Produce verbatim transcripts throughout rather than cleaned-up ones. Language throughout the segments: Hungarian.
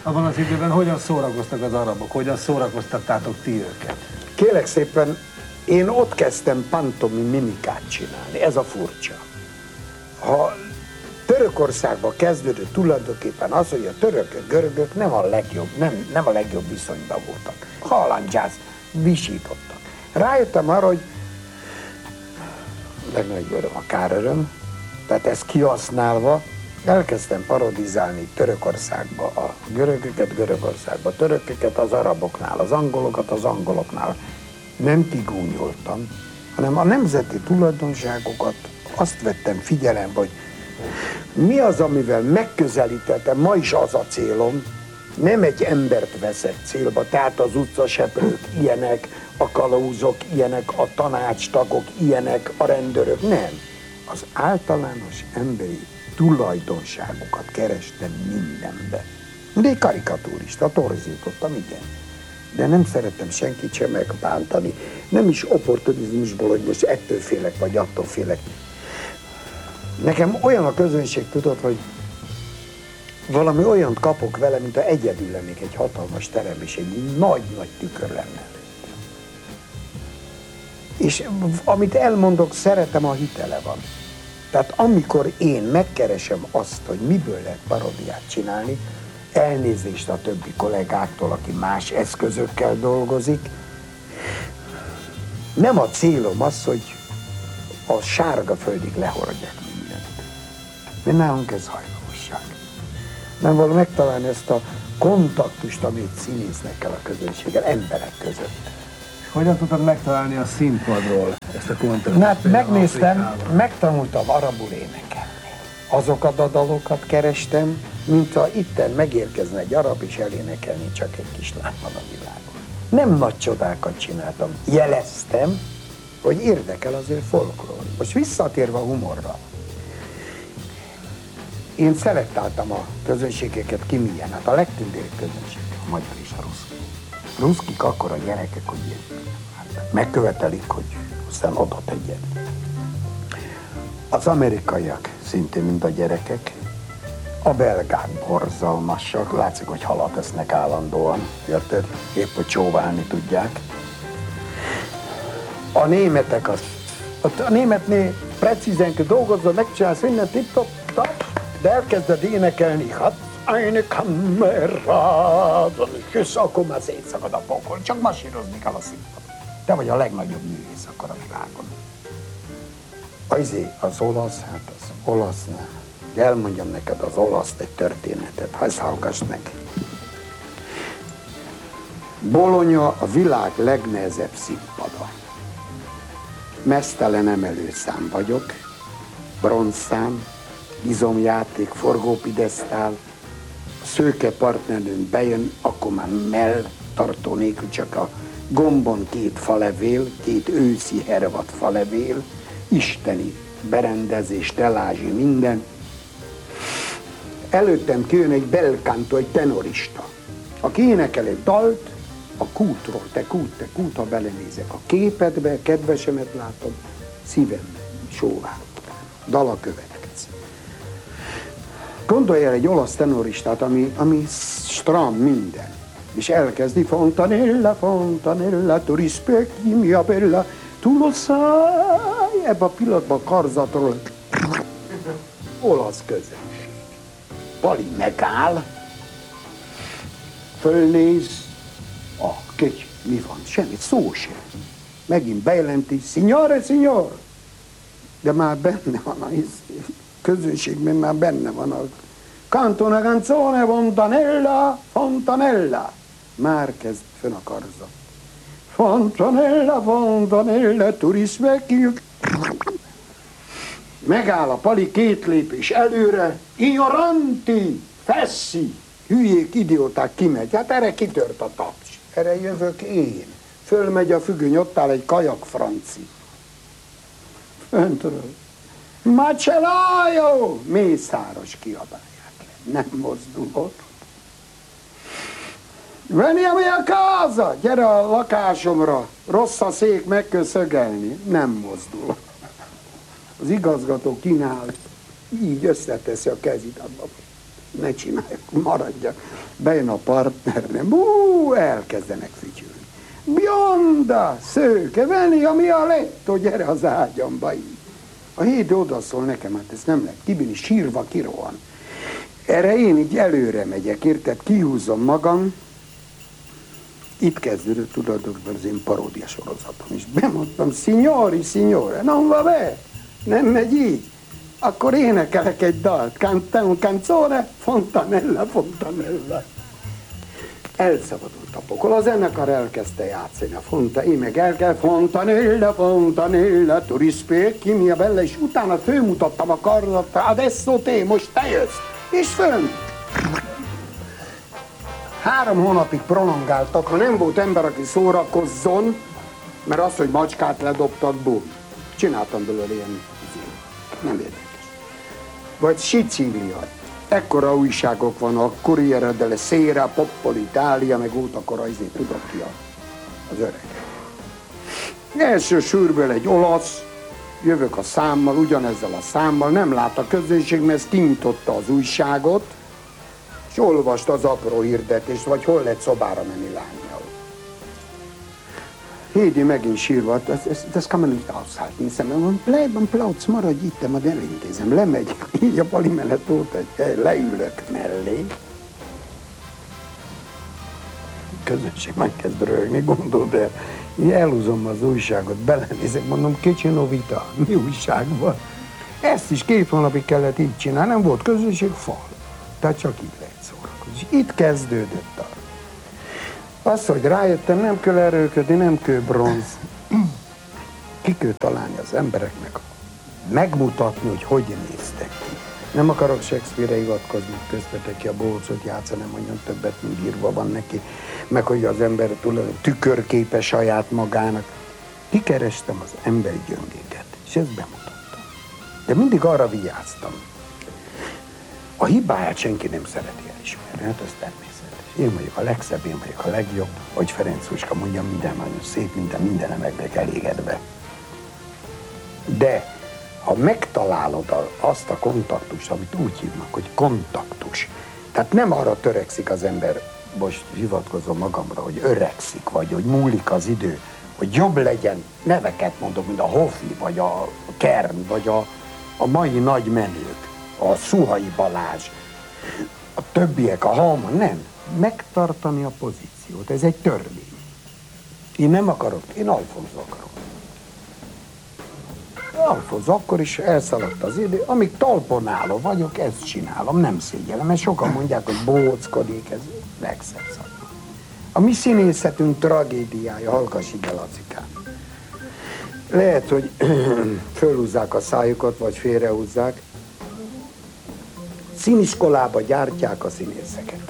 Abban az időben hogyan szórakoztak az arabok? Hogyan szórakoztattátok ti őket? Kérlek szépen, én ott kezdtem pantomi mimikát csinálni, ez a furcsa. Ha Törökországban kezdődött tulajdonképpen az, hogy a törökök, görögök nem a legjobb, nem, nem a legjobb viszonyban voltak. Halandzsász, visítottak. Rájöttem arra, hogy legnagyobb öröm a káröröm, tehát ezt kihasználva elkezdtem parodizálni Törökországba a görögöket, Görögországba a törököket, az araboknál, az angolokat, az angoloknál. Nem kigúnyoltam, hanem a nemzeti tulajdonságokat azt vettem figyelembe, hogy mi az, amivel megközelítettem, ma is az a célom, nem egy embert veszek célba, tehát az utcaseprők ilyenek, a kalauzok ilyenek, a tanácstagok ilyenek, a rendőrök, nem. Az általános emberi tulajdonságokat kerestem mindenbe. De egy karikatúrista, torzítottam, igen. De nem szerettem senkit sem megbántani. Nem is opportunizmusból, hogy most ettől félek, vagy attól félek. Nekem olyan a közönség, tudod, hogy valami olyant kapok vele, mint ha egyedül lennék egy hatalmas terem, és egy nagy-nagy tükör lenne. És amit elmondok, szeretem, a hitele van. Tehát amikor én megkeresem azt, hogy miből lehet parodiát csinálni, elnézést a többi kollégáktól, aki más eszközökkel dolgozik, nem a célom az, hogy a sárga földig lehordják mindent. Mert nálunk ez hajlamosság. Nem való megtalálni ezt a kontaktust, amit színésznek kell a közönséggel, emberek között. Hogyan tudtad megtalálni a színpadról ezt a kontaktust? Hát megnéztem, megtanultam arabul énekelni. Azokat a dalokat kerestem, mint ha itten megérkezne egy arab és elénekelni, csak egy kis lány van a világon. Nem nagy csodákat csináltam, jeleztem, hogy érdekel az ő folklór. Most visszatérve a humorra. Én szelektáltam a közönségeket, ki milyen. Hát a legtündéri közönség, a magyar és a ruszki. Ruszkik akkor a gyerekek, hogy megkövetelik, hogy aztán adott egyet. Az amerikaiak szintén, mint a gyerekek. A belgák borzalmasak, látszik, hogy halat esznek állandóan, érted? Épp, hogy csóválni tudják. A németek az, a németnél precízen kell dolgozni, megcsinálsz minden tip-top, de elkezded énekelni, hát eine Kamerad, és akkor már szétszakad a pokol, csak masírozni kell a színpadon. Te vagy a legnagyobb művész akkor a világon. Azért az olasz, hát az olasznál. Elmondjam neked az olaszt egy történetet, ha ezt hallgass meg. Bologna a világ legnehezebb színpada. Meztelen emelőszám vagyok, bronzszám, izomjáték, forgópidesztál, a szőke partnerünk bejön, akkor már melltartó nélkül csak a gombon két falevél, két őszi hervat falevél, isteni berendezés, telázsi, minden. Előttem kijön egy belcanto, egy tenorista, aki énekel egy dalt, a kútról, te kút, te kút, ha belenézek a képedbe, kedvesemet látom, szívemben, sóvárok, dala következő. Gondolj el egy olasz tenoristát, ami, ami stram minden, és elkezdi fontanella, fontanella, tu rispecchi mia bella, tu lo sai, ebben a pillanatban karzatról, olasz közönség. Pali megáll, fölnéz, a kicsi, mi van? Semmit, szó sem. Megint bejelenti, signore, signore. De már benne van a közönségben, már benne van a canto una canzone, fontanella, fontanella. Már kezd fönn a karzat. Fontanella, fontanella, tu rispecchi. Megáll a Pali két lépés előre, ignoranti, fessi, hülyék, idióták, kimegy. Hát erre kitört a taps. Erre jövök én. Fölmegy a függöny, ott áll egy kajak franci. Föntről. Macellaio! Mészáros kiabálják le. Nem mozdulok. Veniamo a casa! Gyere a lakásomra. Rossz a szék, meg kell szögelni. Nem mozdulok. Az igazgató kínál, így összeteszi a kezét abba. Ne csinálj, maradjak. bejön a partnerem, bú, elkezdenek fütyülni. Bionda, szőke, venni, ami a letto, gyere az ágyamba így. A Hédi odaszól nekem, hát ezt nem lehet kibírni, sírva kirohan. Erre én így előre megyek, érted, kihúzom magam. Itt kezdődött, tudod, az én paródia sorozatom is. Bemondtam, signori, signore, non va bene, nem megy így. Akkor énekelek egy dalt, Canta- canzone, fontanella, fontanella. Elszabadult a pokol, a zenekar elkezdte játszani a fonta, én meg el kell, fontanella, fontanella, tu rispecchi mia bella, és utána fölmutattam a kardat, adesso te, most te jössz, és fönn. Három hónapig prolongáltak, ha nem volt ember, aki szórakozzon, mert az, hogy macskát ledobtak, bum. Csináltam belőle ilyen, nem érdekes. Vagy Szicília. Ekkora újságok van, a Corriere della Sera, Popolo Italia, meg volt akkor az, én tudok ki az öreg. Első sűrből egy olasz, jövök a számmal, ugyanezzel a számmal, nem lát a közönség, mert ezt kinyitotta az újságot, és olvasta az apró hirdetést, vagy hol lehet szobára menni lányjal. Hédi megint sírva, das, das, das kann man nicht aushalten. Hiszem, mondom, bleibben Plautz, maradj itt, majd elintézem. Lemegy, így a pali mellett volt egy, leülök mellé. Közönség megkezd röhögni, gondolod el. Én elhúzom az újságot, belenézek, mondom, kicsi novita, mi újság van? Ezt is két hónapig kellett így csinálni, nem volt közönség, fal. Tehát csak így lehet szórakozni. Itt kezdődött a... Az, hogy rájöttem, nem kell erőködni, nem kell bronz. Ki kell találni az embereknek, megmutatni, hogy hogy néztek ki. Nem akarok Shakespeare-re hivatkozni, köztetek ki a bócot játszani, nem mondjon többet, mint írva van neki, meg hogy az ember tükörképe saját magának. Kikerestem az emberi gyöngéket, és ezt bemutattam. De mindig arra vigyáztam. A hibáját senki nem szereti elismerni, hát ez természetes. Én vagyok a legszebb, én vagyok a legjobb, hogy Ferenc Huska mondja, minden nagyon szép, minden, mindenem meg vagyok elégedve. De ha megtalálod azt a kontaktust, amit úgy hívnak, hogy kontaktus, tehát nem arra törekszik az ember, most hivatkozom magamra, hogy öregszik, vagy hogy múlik az idő, hogy jobb legyen, neveket mondok, mint a Hofi, vagy a Kern, vagy a, a mai nagy menők, a Szuhai Balázs, a többiek, a Halma, nem. Megtartani a pozíciót, ez egy törvény. Én nem akarok, én Alfonso akarok. Alfonso, akkor is elszaladt az idő, amíg talpon álló vagyok, ezt csinálom, nem szégyellem, mert sokan mondják, hogy bóckodik, ez legszebb szak. A mi színészetünk tragédiája, hallgass ide, Lacikám. Lehet, hogy fölhúzzák a szájukat, vagy félrehúzzák. Színiskolába gyártják a színészeket.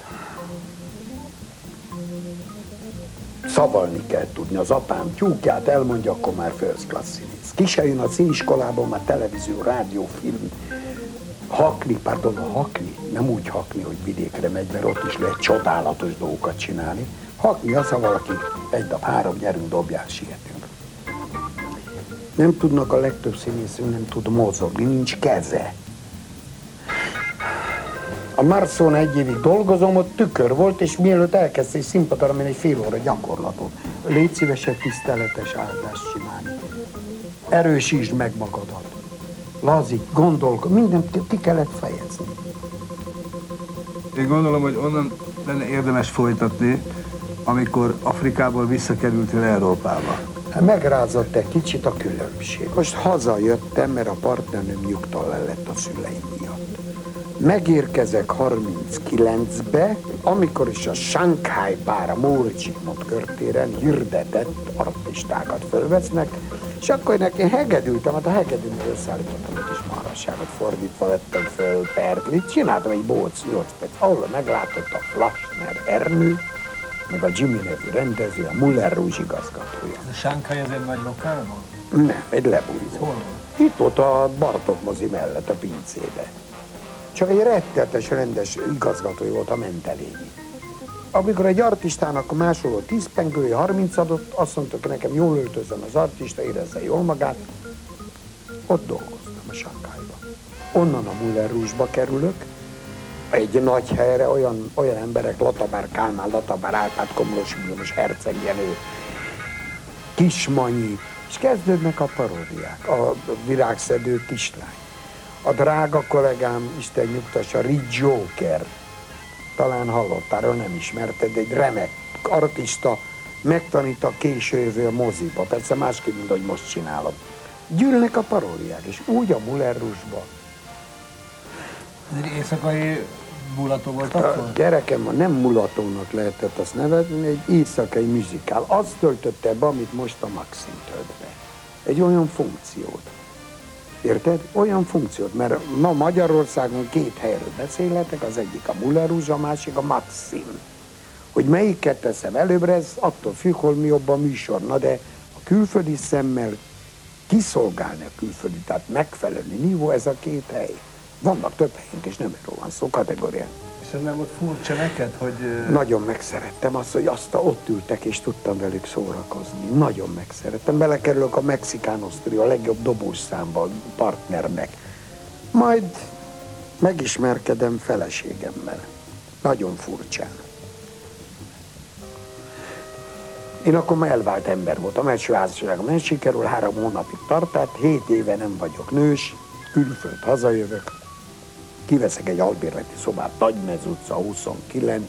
Szavalni kell tudni, az apám tyúkját elmondja, akkor már first class színész. Ki se jön a színiskolában, már televízió, rádió, film. Hakni, pardon, a hakni, nem úgy hakni, hogy vidékre megy, mert ott is lehet csodálatos dolgokat csinálni. Hakni az, ha valaki egy nap, három, gyerünk, dobjál, sietünk. Nem tudnak a legtöbb színészünk, nem tud mozogni, nincs keze. A Marszón egy évig dolgozom, ott tükör volt, és mielőtt elkezdte egy színpadra menni egy fél óra gyakorlatot. Légy szívesebb tiszteletes áldást csinálni. Erősítsd meg magadat. Lazíts, gondolkodj, mindent ki kellett fejezni. Én gondolom, hogy onnan lenne érdemes folytatni, amikor Afrikából visszakerültél Európába. Megrázott egy kicsit a különbség. Most hazajöttem, mert a partnernőm nyugtalan lett a szüleim miatt. Megérkezek harminckilencbe, amikor is a Shanghai Bar, a Móricsinot körtéren hirdetett artistákat fölvesznek, és akkor neki hegedültem, hát a hegedűmről szállítottam egy kis marasságot, fordítva vettem föl Perlit, csináltam egy bóc nyolc perc, ahol meglátott a Flaschner Ernő, meg a Jimmy nevű rendező, a Moulin Rouge igazgatója. A Shanghai ez egy nagy lokál volt? Nem, egy lebújzó. Itt volt a Bartók mozi mellett, a pincébe. Csak egy rettenetes, rendes igazgatója volt a Mentelényi. Amikor egy artistának máshol volt tíz pengője, harminc adott, azt mondtuk nekem, jól öltözön az artista, érezze jól magát. Ott dolgoztam a Shanghaiban. Onnan a Moulin Rouge-ba kerülök, egy nagy helyre olyan, olyan emberek, Latabár Kálmán, Latabár Árpád, Komlós Miklós, Herceg Jenő, Kismanyi, és kezdődnek a paródiák. A virágszedő kislány. A drága kollégám, Isten nyugtassa, Ridge Joker, talán hallottál, nem ismerted, egy remek artista, megtanít a késő jövő a moziba, persze másképp, mint hogy most csinálom. Gyűlnek a paródiák, és úgy a Muller Rouge-ba. Ez egy éjszakai mulató volt A akkor? gyerekem, ma nem mulatónak lehetett azt nevezni, egy éjszakai műzikál. Azt töltötte be, amit most a Maxim tölt be. Egy olyan funkciót. Érted? Olyan funkciót, mert ma Magyarországon két helyről beszélhetek, az egyik a Muller Rouge, a másik a Maxim. Hogy melyiket teszem előbbre, ez attól függ, hol mi jobb a műsor. Na de a külföldi szemmel kiszolgálni a külföldi, tehát megfelelő nívó, ez a két hely. Vannak több helyünk, és nem erről van szó, kategórián. És ez nem volt furcsa neked, hogy... Nagyon megszerettem azt, hogy azt ott ültek, és tudtam velük szórakozni. Nagyon megszerettem. Belekerülök a Mexicános Trio, a legjobb dobós számban, partnernek. Majd megismerkedem feleségemmel. Nagyon furcsán. Én akkor már elvált ember voltam, első házasságom nem sikerül, három hónapig tart, tehát hét éve nem vagyok nős, külföld hazajövök, kiveszek egy albérleti szobát, Nagymez utca huszonkilenc,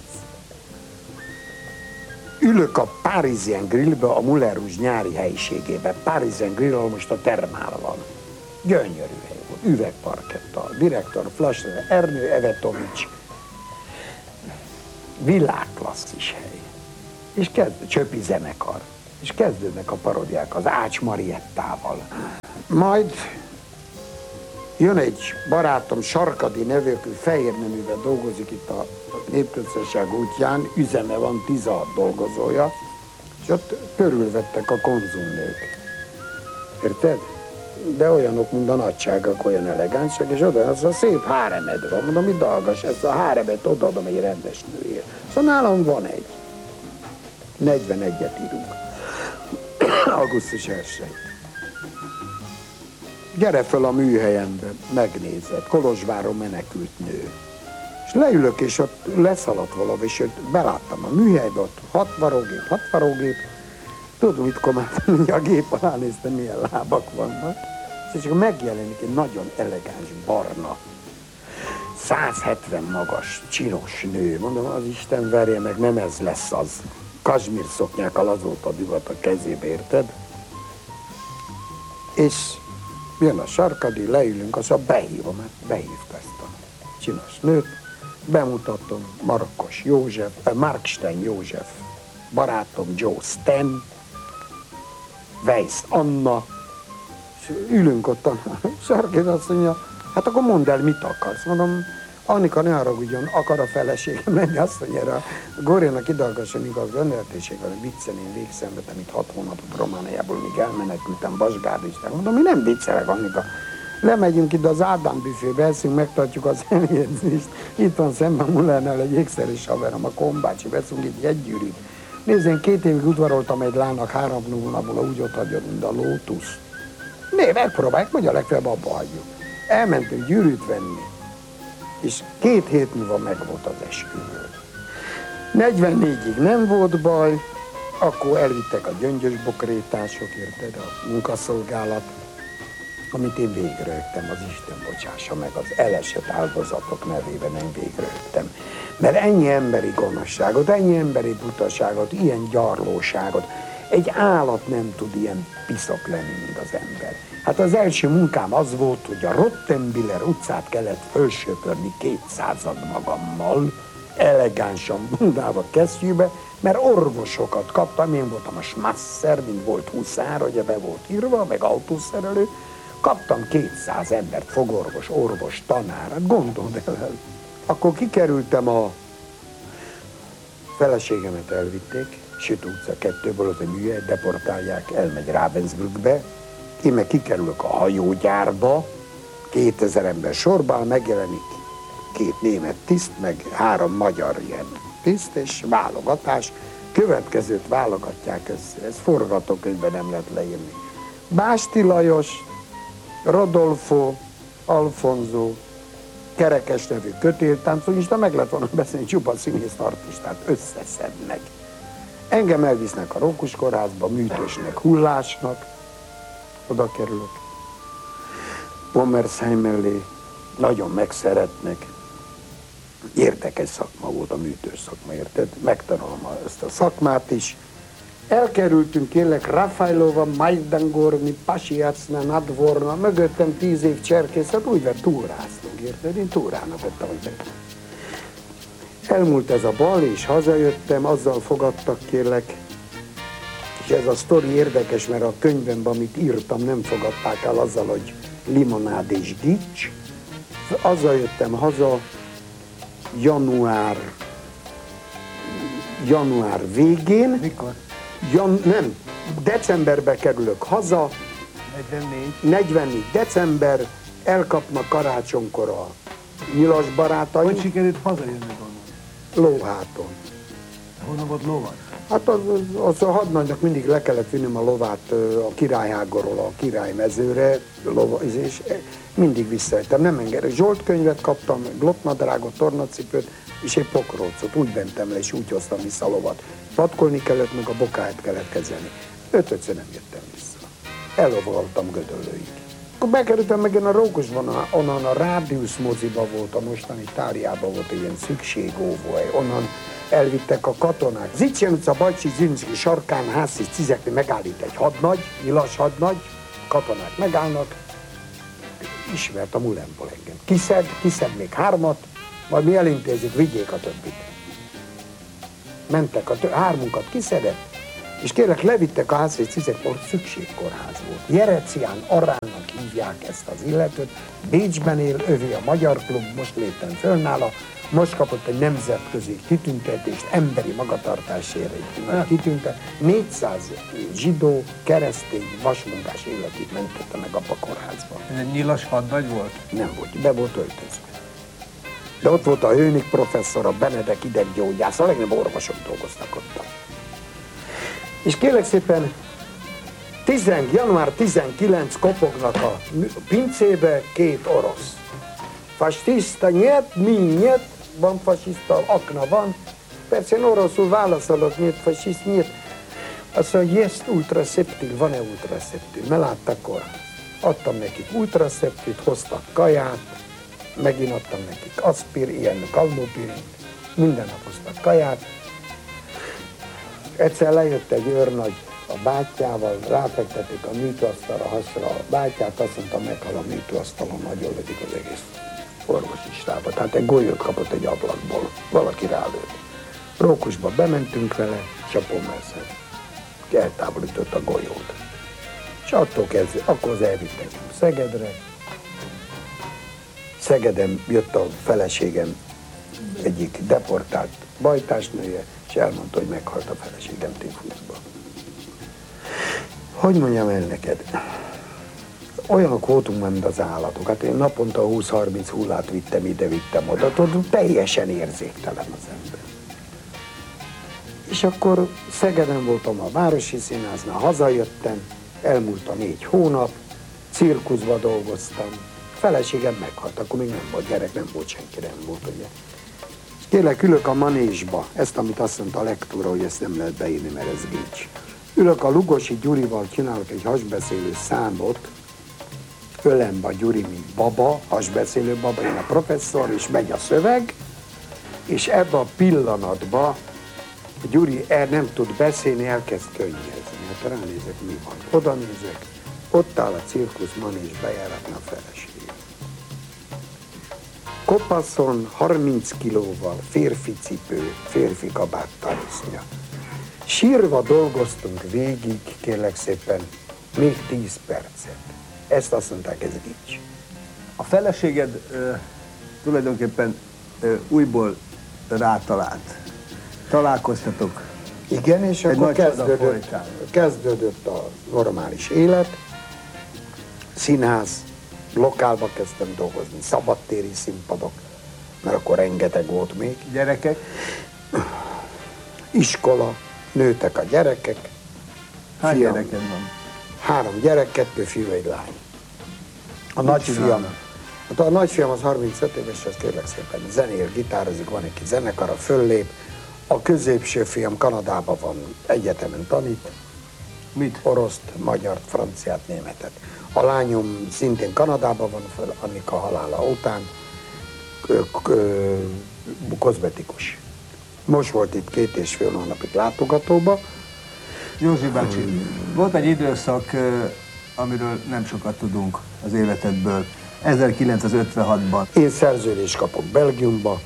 ülök a Parisien Grillbe, a Muller Rouge nyári helyiségében, Parisien Grill, ahol most a termál van. Gyönyörű hely volt, üvegparkettal, direktor Flasner, Ernő Evetovics, világklasszis hely. És kezd, Csöpi zenekar, és kezdődnek a parodiák az Ács Mariettával. Majd jön egy barátom, Sarkadi nevőkű fehérneművel dolgozik itt a Népköztársaság útján, üzeme van, tizenhat dolgozója, és ott körülvettek a konzumnők. Érted? De olyanok, mint a nagyságok, olyan elegánsak, és oda az a szép háremed van, mondom, mit dolgos, ezt a háremet odaadom egy rendes nőért. Szóval nálam van egy. negyvenegyet írunk. augusztus elsején. Gyere föl a műhelyembe, megnézed, Kolozsváron menekült nő. És leülök, és ott leszaladt valami, és beláttam a műhelybe, ott hat varógép, hat varógép. Tudod, mit komáltam, a gép alá néztem, milyen lábak vannak. És akkor megjelenik egy nagyon elegáns barna, száz hetven magas, csinos nő. Mondom, az Isten verje meg, nem ez lesz az. Kazsmír szoknyákkal azóta divat a kezébe, érted? És jön a Sarkadi, leülünk, azt mondja, behívom, hát behívta ezt a csinos nőt, bemutatom Markos József, eh, Markstein József, barátom Joe Stan, Weiss Anna, és ülünk ott a Sarkadi, azt mondja, hát akkor mondd el, mit akarsz. Mondom, Annika, ne haragudjon, akar a feleségem menni, azt mondja, erre a Góriának idalgasson igaz önöltésével, hogy viccen én végszenvedem itt hat hónapot Romániából, míg elmenekültem Basgárdistán. Mondom, mi nem viccelek, Annika. Lemegyünk ide az Ádám büfébe, eszünk, megtartjuk az eljegyzést. Itt van szemben Mullernál egy ékszeres haverom, a Kombácsi, veszünk itt egy gyűrűt. Nézd, én két évig udvaroltam egy lánynak, három hónapból úgy ott hagyott, mint a lótusz. Né, megpróbáljuk, mondja, legfeljebb abba hagyjuk. Elmentünk gyűrűt venni. És két hét múlva megvolt az esküvő. negyvennégyig nem volt baj, akkor elvittek a gyöngyösbokrétások, érted, a munkaszolgálat, amit én végrehajtottam, az Isten bocsássa meg, az elesett áldozatok nevében én végrehajtottam. Mert ennyi emberi gonoszságot, ennyi emberi butaságot, ilyen gyarlóságot, egy állat nem tud ilyen piszok lenni, mint az ember. Hát az első munkám az volt, hogy a Rottenbiller utcát kellett fölsöpörni kétszázad magammal, elegánsan bundálva kesztyűbe, mert orvosokat kaptam, én voltam a Schmasser, mint volt huszár, ugye be volt írva, meg autószerelő, kaptam kétszáz embert, fogorvos, orvos, tanár, gondold el. Akkor kikerültem a feleségemet elvitték, Süt utca kettőből, az a műhely, deportálják, elmegy Ravensbrückbe, én meg kikerülök a hajógyárba, kétezer ember sorban, megjelenik két német tiszt, meg három magyar ilyen tiszt, és válogatás, következőt válogatják össze, ez forgatókönyvben nem lehet leírni. Básti Lajos, Rodolfo, Alfonso, Kerekes nevű kötéltáncolista, meg lett volna beszélni csupa színész artistát, összeszednek. Engem elvisznek a Rókus Kórházba, műtősnek, hullásnak, oda kerülök. Pommersheim mellé, nagyon megszeretnek. Érdekes szakma volt a műtős szakma, érted? Megtanulom ezt a szakmát is. Elkerültünk kérlek Rafailova, Majdangorni, Pasiacna, Nadvorna, mögöttem tíz év cserkészet, úgy vett túráztunk, érted? Én túrának vettem, hogy meg. Elmúlt ez a bal, és hazajöttem, azzal fogadtak kérlek, és ez a sztori érdekes, mert a könyvemben, amit írtam, nem fogadták el azzal, hogy limonád és gics. Azzal jöttem haza, január, január végén. Mikor? Jan, nem, decemberbe kerülök haza, negyvennégy. negyvennégy december, elkapnak karácsonykor a nyilas barátaim. Hogy sikerült hazajönni onnan? Lóháton. Honnan volt lovat? Hát az, az a hadnagynak mindig le kellett vinnem a lovát a királyhágorról a királymezőre, lova, és mindig visszajöttem, nem engedek. Zsolt könyvet kaptam, glottnadrágot, tornacipőt, és egy pokrócot, úgy mentem le, és úgy hoztam vissza a lovat. Patkolni kellett, meg a bokáját kellett kezelni. Ötötször nem jöttem vissza. Ellovaltam Gödöllőig. Akkor bekerültem meg én a Rókusban, onnan a Rádiusz moziba volt, a mostani Táriában volt egy ilyen szükségóvóhely, onnan elvittek a katonák. Zicsen utca, Bajcsi Züncki sarkán, ház és cizeknél megállít egy hadnagy, nyilas hadnagy, katonák megállnak, ismert a Mulemból engem. Kiszed, kiszed még hármat, majd mi elintézzük, vigyék a többit. Mentek, a tö- hármunkat kiszedett, és kérlek, levittek a ház és cizek, ott szükségkórház volt. Jerecián Aránnak hívják ezt az illetőt, Bécsben él, övé a Magyar Klub, most léptem föl nála, most kapott egy nemzetközi kitüntetést, emberi magatartásért egy kitüntet. négyszáz zsidó, keresztény, vasmunkás életét mentette meg abba a kórházba. Ez egy nyilas hadnagy volt? Nem volt, be volt öltözve. De ott volt a Hőnik professzor, a Benedek ideggyógyász, a legnagyobb orvosok dolgoztak ott. És kérlek szépen, tíz, január tizenkilencedikén kopognak a pincébe két orosz. Fasiszta nyert, mi nyert, van fasiszta, akna van. Persze én oroszul válaszolok, nyert, fasiszt, nyert. Azt mondja, jest ultraszeptil, van-e ultraszeptil? Mert láttak korán. Adtam nekik ultraszeptit, hoztak kaját, megint adtam nekik aszpir, ilyen kalmopirint, minden nap hoztak kaját. Egyszer lejött egy őrnagy a bátyjával, ráfektetik a műtőasztalra, hasra a bátyját, azt mondta, meghal a műtőasztalon, nagyon lödik az egész orvosi stába. Tehát egy golyót kapott egy ablakból, valaki rálőtt. Rókusba bementünk vele, és a Pommersheim eltávolított a golyót. És attól kezdve, akkor az elvittek Szegedre. Szegeden jött a feleségem egyik deportált bajtásnője, és elmondta, hogy meghalt a feleségem tifusban. Hogy mondjam el neked? Olyanok voltunk, mint az állatok. Hát én naponta húsz-harminc hullát vittem ide, vittem oda. Tudod, teljesen érzéktelen az ember. És akkor Szegeden voltam a Városi Színháznál, hazajöttem, elmúlt a négy hónap, cirkuszba dolgoztam. Feleségem meghalt, akkor még nem volt gyerek, nem volt senki, nem volt, ugye. Kérlek, ülök a manésba, ezt, amit azt mondta a lektúra, hogy ezt nem lehet beírni, mert ez gics. Ülök a Lugosi Gyurival, csinálok egy hasbeszélő számot, ölembe a Gyuri, mint baba, hasbeszélő baba, én a professzor, és megy a szöveg, és ebbe a pillanatban a Gyuri el nem tud beszélni, elkezd könnyezni. Hát ránézek, mi van. Oda nézek, ott áll a cirkusz manés bejáratni a feleségét. Kopaszon, harminc kilóval, férfi cipő, férfi kabáttal isznya. Sírva dolgoztunk végig, kérlek szépen, még tíz percet. Ezt azt mondták, ez gics. A feleséged ö, tulajdonképpen ö, újból rátalált. Találkoztatok. Igen, és Egy akkor nagy csoda kezdődött, folytán. kezdődött a normális élet. Színház, lokálba kezdtem dolgozni, szabadtéri színpadok, mert akkor rengeteg volt még. Gyerekek? Iskola, nőtek a gyerekek. Hány Fiam, gyereked van? Három gyerek, kettő fiú, egy lány. A Mit nagyfiam, csinálnak? Hát a nagyfiam az harmincöt éves, az kérlek szépen zenél, gitározik, van egy zenekara, föllép. A középső fiam Kanadában van, egyetemen tanít. Mit? Oroszt, magyart, franciát, németet. A lányom szintén Kanadában van, föl, Annika halála után, kozmetikus. Most volt itt két és fél hónapig látogatóba. Józsi bácsi, volt egy időszak, amiről nem sokat tudunk az életedből. ezerkilencszázötvenhatban. Én szerződést kapok Belgiumba,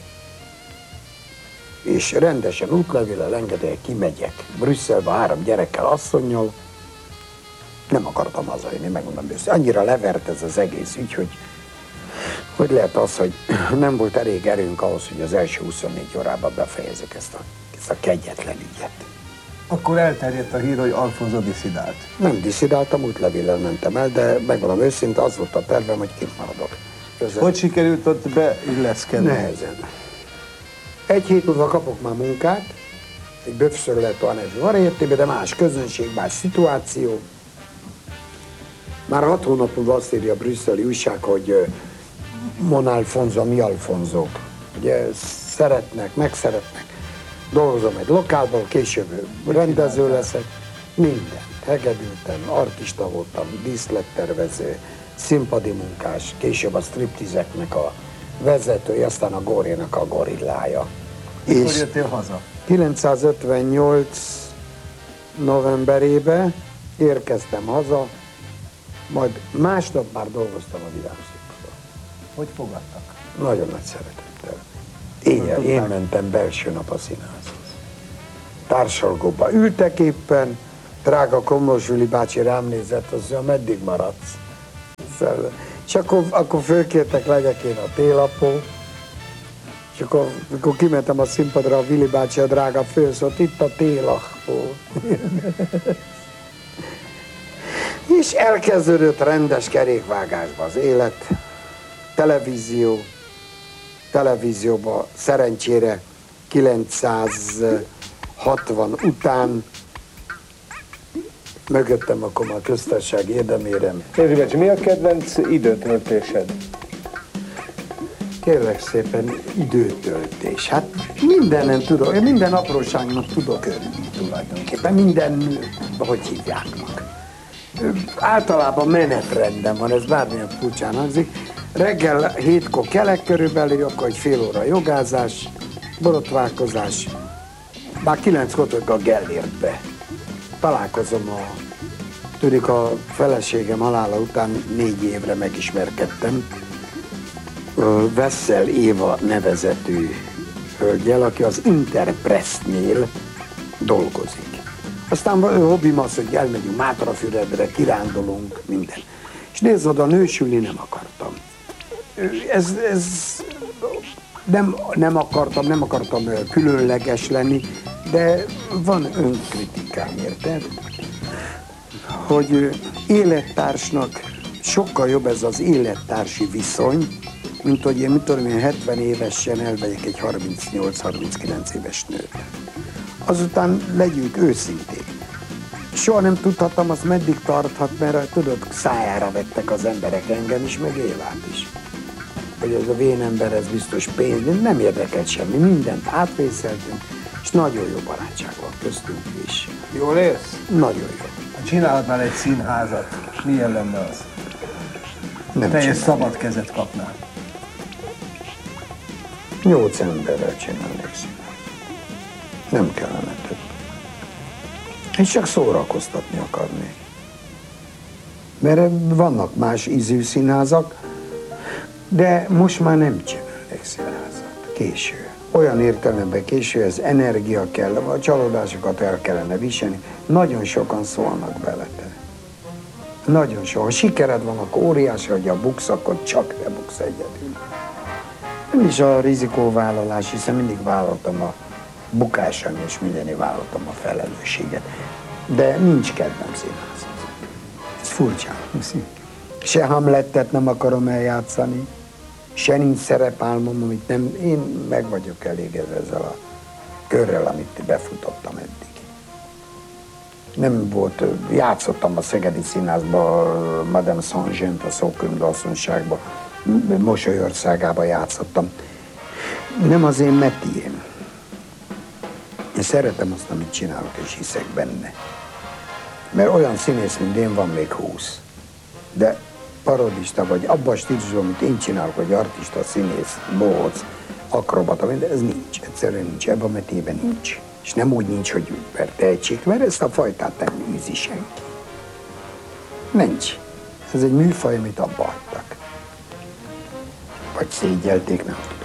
és rendesen útlevéllel engedélyek kimegyek Brüsszelbe három gyerekkel, asszonnyal. Nem akartam hazajönni, megmondom őszintén. Annyira levert ez az egész ügy, hogy hogy lehet az, hogy nem volt elég erőnk ahhoz, hogy az első huszonnégy órában befejezzük ezt a, ezt a kegyetlen ügyet. Akkor elterjedt a hír, hogy Alfonso disszidált. Nem disszidáltam, útlevéllel mentem el, de megmondom őszinte, az volt a tervem, hogy kint maradok. Közel. Hogy sikerült ott beilleszkedni? Nehezen. Egy hét múlva kapok már munkát, egy böfszörlet van ez variétébe, de más közönség, más szituáció. Már hat hónap múlva azt írja a brüsszeli újság, hogy Mon Alfonso, mi Alfonzók. Ugye szeretnek, megszeretnek. Dolgozom egy lokálban, később rendező leszek. Mindent. Hegedültem, artista voltam, díszlettervező, színpadi munkás, később a striptizeknek a vezetője, aztán a Górénak a gorillája. Mikor és jöttél haza? kilencszázötvennyolc novemberében érkeztem haza, majd másnap már dolgoztam a Vidám Színpadon. Hogy fogadtak? Nagyon nagy szeretettel. Éjjel, én mentem belső nap a színházhoz. Társalgóba ültek éppen, drága Komlós Vili bácsi rám nézett, azt mondja, meddig maradsz? És akkor, akkor fölkértek, legyek én a télapó, és akkor, amikor kimentem a színpadra, a Vili bácsi, a drága főszólt, itt a télapó. És elkezdődött rendes kerékvágásba az élet, televízió, televízióban szerencsére kilencszázhatvan után mögöttem akkor már köztársaság érdemérem. Józsi bácsi, mi a kedvenc időtöltésed? Kérlek szépen, időtöltés. Hát mindenen tudok, én minden apróságnak tudok örülni tulajdonképpen, minden, hogy hívjáknak. Általában menetrendben van, ez bármilyen furcsán hangzik. Reggel hétkor kelek körülbelül, akkor egy fél óra jogázás, borotválkozás, bár kilenckor a Gellértbe. Találkozom a, tudik, a feleségem halála után négy évre megismerkedtem. Vessel Éva nevezetű hölgyel, aki az Interpressnél dolgozik. Aztán a hobbim az, hogy elmegyünk Mátrafüredre, kirándulunk, minden. És nézd oda, nősülni nem akartam. Ez, ez nem, nem akartam, nem akartam különleges lenni, de van önkritikám, érted? Hogy élettársnak sokkal jobb ez az élettársi viszony, mint hogy én, mit tudom én, hetven évesen elvegyek egy harmincnyolc-harminckilenc éves nőt. Azután legyünk őszinték. Soha nem tudhattam, azt meddig tarthat, mert tudod, szájára vettek az emberek engem is, meg Évát is. Hogy ez a vén ember, ez biztos pénz, nem érdekelt semmi, mindent átvészeltünk, és nagyon jó barátság van köztünk is. Jól érsz? Nagyon jó. Csinálhatnál egy színházat, milyen lenne az? Nem teljes csinálni. szabad kezet kapnál. Nyolc emberrel csinálnék színházat. Nem kellene több. Én csak szórakoztatni akarnék. Mert vannak más ízű színházak, de most már nem csinálnék színházat. Késő. Olyan értelemben késő, ez energia kell, a csalódásokat el kellene viselni. Nagyon sokan szólnak bele te. Nagyon sokan. Ha sikered van, akkor óriási, hogy a buksz, akkor csak te buksz egyedül. Nem is a rizikóvállalás, hiszen mindig vállaltam a bukáson, és mindené vállaltam a felelősséget. De nincs kedvem színházat. Ez furcsán. Se Hamletet nem akarom eljátszani, se nincs szerepálmom, amit nem... Én meg vagyok elégedve ezzel a körrel, amit befutottam eddig. Nem volt... Játszottam a Szegedi Színházban, Madame Saint-Jean, a Szókönyv asszonyságban, Mosolyországában játszottam. Nem az én metiém. Én szeretem azt, amit csinálok, és hiszek benne. Mert olyan színész, mint én, van még húsz. De parodista vagy, abban a stílusban, amit én csinálok, vagy artista, színész, bohóc, akrobata, minden, ez nincs. Egyszerűen nincs. Ebben a metében nincs. És nem úgy nincs, hogy per tehetség, mert ezt a fajtát nem űzi senki. Nincs. Ez egy műfaj, amit abba hagytak. Vagy szégyelték, nem tudom.